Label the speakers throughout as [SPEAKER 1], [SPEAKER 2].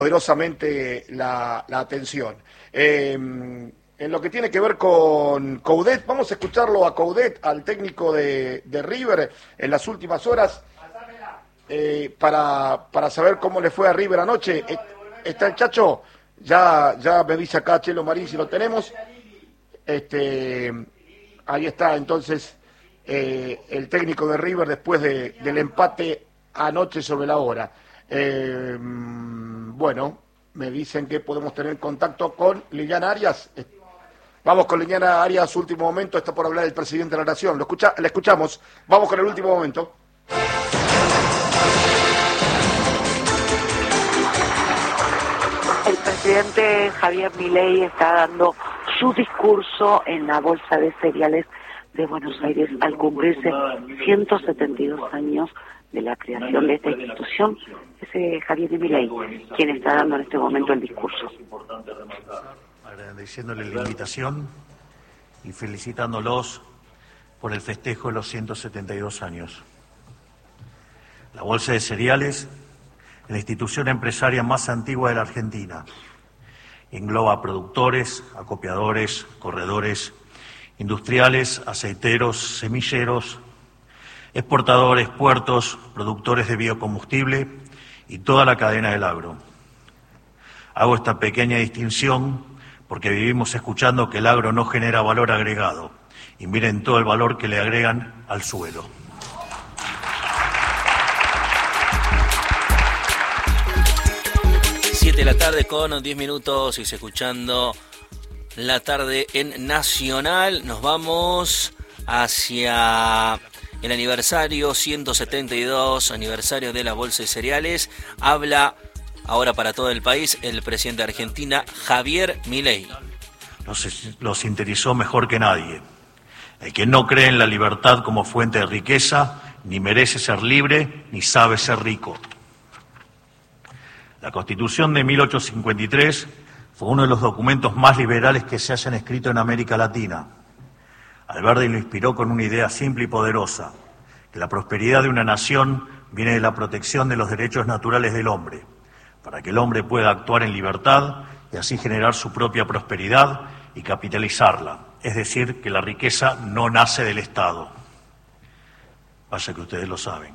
[SPEAKER 1] poderosamente la atención. En lo que tiene que ver con Coudet, vamos a escucharlo a Coudet, al técnico de River, en las últimas horas, para saber cómo le fue a River anoche. ¿Está el Chacho? Ya me dice acá Chelo Marín si lo tenemos. Ahí está entonces el técnico de River después del empate anoche sobre la hora. Bueno, me dicen que podemos tener contacto con Liliana Arias. Vamos con Liliana Arias, último momento, está por hablar el presidente de la Nación. La escuchamos. Vamos con el último momento.
[SPEAKER 2] El presidente Javier Milei está dando su discurso en la Bolsa de Cereales de Buenos Aires al cumplirse 172 años de la creación de esta institución. Es Javier Milei quien está dando en este momento el discurso.
[SPEAKER 3] Agradeciéndole la invitación y felicitándolos por el festejo de los 172 años. La Bolsa de Cereales es la institución empresaria más antigua de la Argentina. Engloba productores, acopiadores, corredores, industriales, aceiteros, semilleros, exportadores, puertos, productores de biocombustible y toda la cadena del agro. Hago esta pequeña distinción porque vivimos escuchando que el agro no genera valor agregado, y miren todo el valor que le agregan al suelo.
[SPEAKER 4] De la tarde con 10 minutos y escuchando la tarde en Nacional. Nos vamos hacia el aniversario 172, aniversario de la Bolsa de Cereales. Habla ahora para todo el país el presidente de Argentina, Javier Milei.
[SPEAKER 3] Lo sintetizó mejor que nadie. El que no cree en la libertad como fuente de riqueza, ni merece ser libre, ni sabe ser rico. La Constitución de 1853 fue uno de los documentos más liberales que se hayan escrito en América Latina. Alberdi lo inspiró con una idea simple y poderosa, que la prosperidad de una nación viene de la protección de los derechos naturales del hombre, para que el hombre pueda actuar en libertad y así generar su propia prosperidad y capitalizarla, es decir, que la riqueza no nace del Estado. Vaya que ustedes lo saben.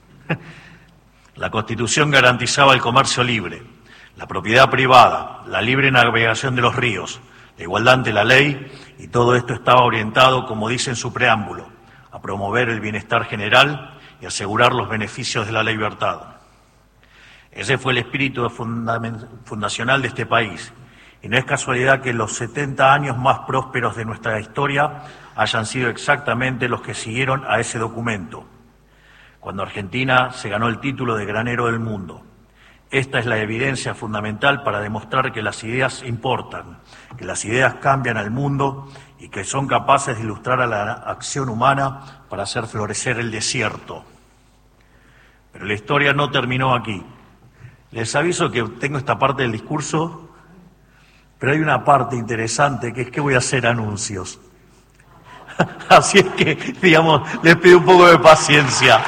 [SPEAKER 3] La Constitución garantizaba el comercio libre, la propiedad privada, la libre navegación de los ríos, la igualdad ante la ley, y todo esto estaba orientado, como dice en su preámbulo, a promover el bienestar general y asegurar los beneficios de la libertad. Ese fue el espíritu fundacional de este país, y no es casualidad que los 70 años más prósperos de nuestra historia hayan sido exactamente los que siguieron a ese documento, cuando Argentina se ganó el título de granero del mundo. Esta es la evidencia fundamental para demostrar que las ideas importan, que las ideas cambian al mundo y que son capaces de ilustrar a la acción humana para hacer florecer el desierto. Pero la historia no terminó aquí. Les aviso que tengo esta parte del discurso, pero hay una parte interesante que es que voy a hacer anuncios. Así es que, digamos, les pido un poco de paciencia.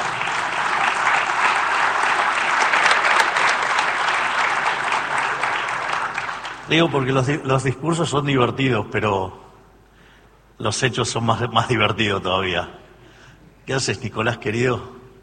[SPEAKER 3] Digo porque los discursos son divertidos, pero los hechos son más divertidos todavía. ¿Qué haces, Nicolás, querido?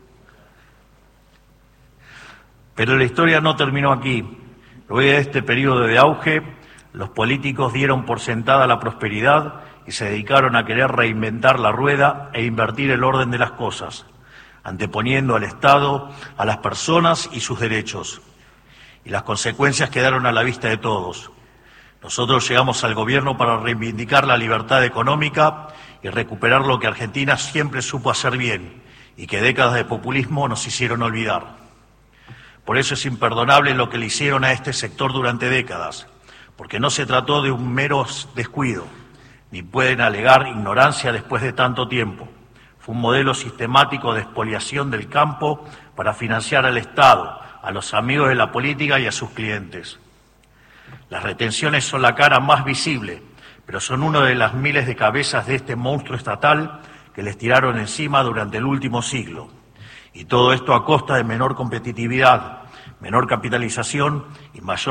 [SPEAKER 3] Pero la historia no terminó aquí. Luego de este periodo de auge, los políticos dieron por sentada la prosperidad y se dedicaron a querer reinventar la rueda e invertir el orden de las cosas, anteponiendo al Estado, a las personas y sus derechos. Y las consecuencias quedaron a la vista de todos. Nosotros llegamos al gobierno para reivindicar la libertad económica y recuperar lo que Argentina siempre supo hacer bien y que décadas de populismo nos hicieron olvidar. Por eso es imperdonable lo que le hicieron a este sector durante décadas, porque no se trató de un mero descuido, ni pueden alegar ignorancia después de tanto tiempo. Fue un modelo sistemático de expoliación del campo para financiar al Estado, a los amigos de la política y a sus clientes. Las retenciones son la cara más visible, pero son una de las miles de cabezas de este monstruo estatal que les tiraron encima durante el último siglo. Y todo esto a costa de menor competitividad, menor capitalización y mayor